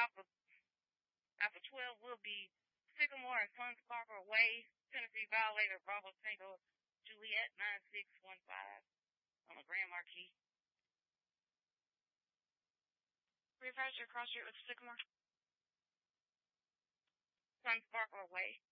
Alpha 12 will be Sycamore and Sun Sparkle Way, Tennessee Violator, Bravo Tango, Juliet 9615 on the Grand Marquis. Reprise your cross street with Sycamore. Sun Sparkle Way.